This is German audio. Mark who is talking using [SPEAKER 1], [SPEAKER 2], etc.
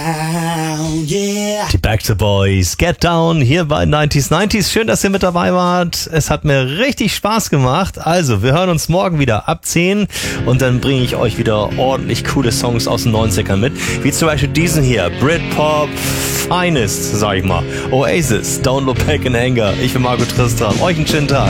[SPEAKER 1] Die Backstreet Boys, Get Down, hier bei 90s. Schön, dass ihr mit dabei wart. Es hat mir richtig Spaß gemacht. Also, wir hören uns morgen wieder ab 10 und dann bringe ich euch wieder ordentlich coole Songs aus den 90ern mit. Wie zum Beispiel diesen hier, Britpop Finest, sag ich mal. Oasis, Don't Look Back in Anger. Ich bin Marco Tristan. Euch einen schönen Tag.